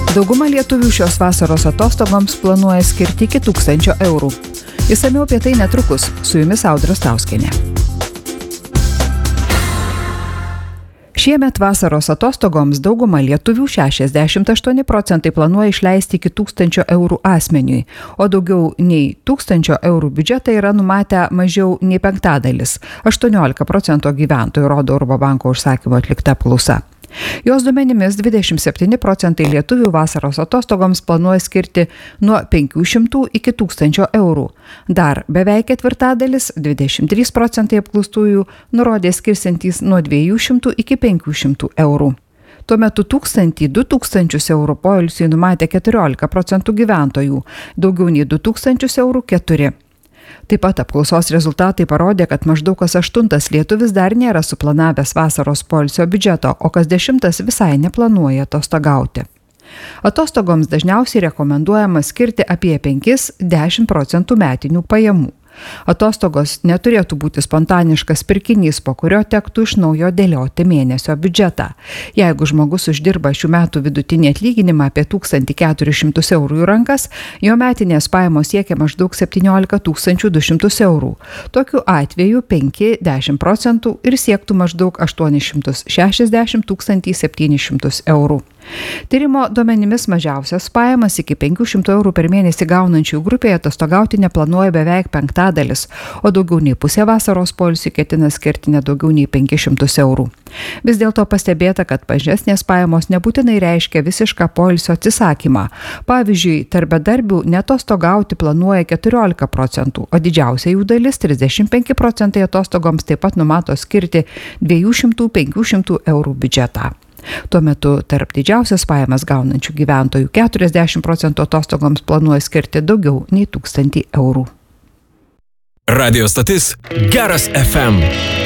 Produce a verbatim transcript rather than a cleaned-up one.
Dauguma lietuvių šios vasaros atostogoms planuoja skirti iki tūkstančio eurų. Išsamiau apie tai netrukus, su jumis Audra Stauskienė. Šiemet vasaros atostogoms dauguma lietuvių šešiasdešimt aštuoni procentai planuoja išleisti iki tūkstančio eurų asmeniui, o daugiau nei tūkstančio eurų biudžetą yra numatę mažiau nei penktadalis, aštuoniolika procentų gyventojų, rodo Urbo banko užsakymo atlikta apklausa. Jos duomenimis dvidešimt septyni procentai lietuvių vasaros atostogoms planuoja skirti nuo penkių šimtų iki tūkstančio eurų. Dar beveik ketvirtadalis, dvidešimt trys procentai apklaustųjų, nurodė skirsiantys nuo dviejų šimtų iki penkių šimtų eurų. Tuo metu tūkstantį du tūkstančius eurų poilsiui numatė keturiolika procentų gyventojų, daugiau nei du tūkstančius eurų keturi. Taip pat apklausos rezultatai parodė, kad maždaug kas aštuntas lietuvis dar nėra suplanavęs vasaros poilsio biudžeto, o kas dešimtas visai neplanuoja atostogauti. Atostogoms dažniausiai rekomenduojama skirti apie penki iki dešimt procentų metinių pajamų. Atostogos neturėtų būti spontaniškas pirkinys, po kurio tektų iš naujo dėlioti mėnesio biudžetą. Jeigu žmogus uždirba šių metų vidutinį atlyginimą apie tūkstantį keturis šimtus eurų į rankas, jo metinės pajamos siekia maždaug septyniolika tūkstančių du šimtus eurų. Tokiu atveju penki iki dešimt procentų ir siektų maždaug aštuoni šimtai šešiasdešimt tūkstantis septynis šimtus eurų. Tyrimo duomenimis mažiausias pajamas iki penkių šimtų eurų per mėnesį gaunančių grupėje atostogauti neplanuoja beveik penktadalis, o daugiau nei pusė vasaros poilsiui ketina skirti ne daugiau nei penkis šimtus eurų. Vis dėlto pastebėta, kad mažesnės pajamos nebūtinai reiškia visišką poilsio atsisakymą. Pavyzdžiui, tarp bedarbių neatostogauti planuoja keturiolika procentų, o didžiausia jų dalis, trisdešimt penki procentai atostogoms, taip pat numato skirti dviejų šimtų penkių šimtų eurų biudžetą. Tuo metu tarp didžiausias pajamas gaunančių gyventojų keturiasdešimt procentų atostogoms planuoja skirti daugiau nei tūkstantį eurų. Radio stotis Geras F M.